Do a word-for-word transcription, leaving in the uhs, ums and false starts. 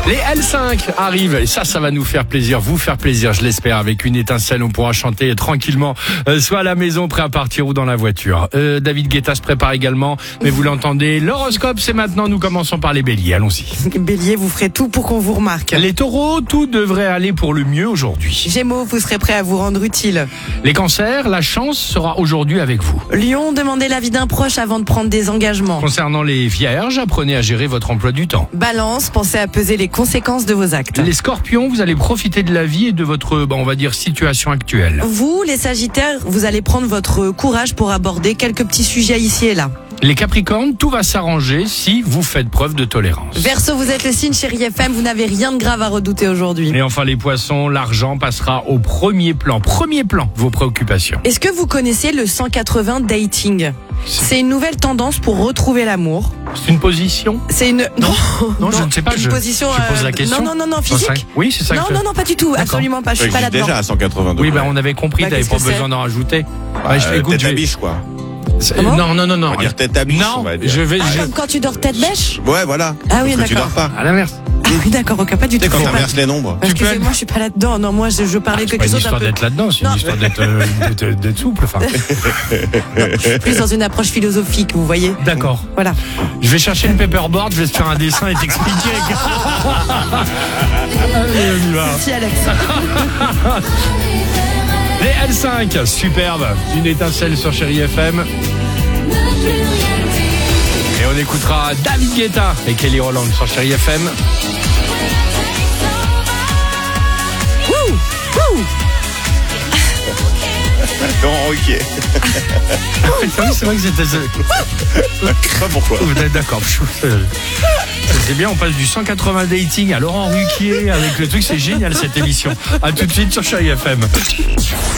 Les L cinq arrivent et ça, ça va nous faire plaisir, vous faire plaisir, je l'espère. Avec une étincelle, on pourra chanter tranquillement, euh, soit à la maison, prêt à partir ou dans la voiture. Euh, David Guetta se prépare également, mais vous l'entendez, l'horoscope, c'est maintenant. Nous commençons par les béliers, allons-y. Bélier, vous ferez tout pour qu'on vous remarque. Les taureaux, tout devrait aller pour le mieux aujourd'hui. Gémeaux, vous serez prêt à vous rendre utile. Les cancers, la chance sera aujourd'hui avec vous. Lion, demandez l'avis d'un proche avant de prendre des engagements. Concernant les vierges, apprenez à gérer votre emploi du temps. Balance, pensez à peser les conséquences de vos actes. Les scorpions, vous allez profiter de la vie et de votre, bon, on va dire, situation actuelle. Vous, les sagittaires, vous allez prendre votre courage pour aborder quelques petits sujets ici et là. Les capricornes, tout va s'arranger si vous faites preuve de tolérance. Verseau, vous êtes le signe chéri F M, vous n'avez rien de grave à redouter aujourd'hui. Et enfin les poissons, l'argent passera au premier plan. Premier plan, vos préoccupations. Est-ce que vous connaissez le cent quatre-vingts dating ? C'est une nouvelle tendance pour retrouver l'amour. C'est une position ? C'est une... Non, non, je ne sais pas. Une Je, position, je pose la euh, question. Non, non, non, non, physique. Oui, c'est ça. Non, que non, non, pas du tout, D'accord. absolument pas, je suis Ouais, pas je dis là-dedans. déjà à cent quatre-vingts degrés. Oui, ben on avait compris, Bah, t'avais qu'est-ce pas que besoin c'est d'en rajouter. Bah, Ouais, je- euh, écoute, tête je à vais- biche, quoi. c'est- Comment Non, non, non, non. On va dire tête à biche, on Non, va dire. je vais. Ah, je- comme quand tu dors tête bêche ? Ouais, voilà. Ah oui, Parce que tu d'accord. dors pas. À l'inverse. Ah oui, d'accord, ok, pas du Tu sais, tout. quand Faut pas- t'inverses les nombres. Tu peux Excusez-moi, je suis pas là-dedans. Non, moi, je, je parlais de C'est pas quelque une chose d'un histoire peu... d'être là-dedans, c'est une Non. histoire d'être euh, d'être- d'être souple. Enfin, plus dans une approche philosophique, vous voyez. d'accord. Voilà. Je vais chercher le paperboard, je vais te faire un dessin et t'expliquer. Allez, on y va. Si, Alex. Les L cinq, superbe. Une étincelle sur Chéri F M. Et on écoutera David Guetta et Kelly Rowland sur Chéri F M. Wouh, wouh. Non, ok. Ah oui, c'est vrai que c'était ça. Je sais pas pourquoi. D'accord. C'est bien, on passe du cent quatre-vingts dating à Laurent Ruquier avec le truc, c'est génial cette émission. A tout de suite sur Chéri F M.